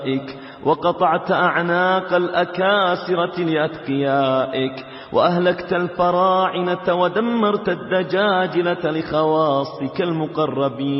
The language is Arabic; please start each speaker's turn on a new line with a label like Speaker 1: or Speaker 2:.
Speaker 1: وقطعت أعناق الأكاسرة لأتقيائك، وأهلكت الفراعنة ودمرت الدجاجلة لخواصك المقربين.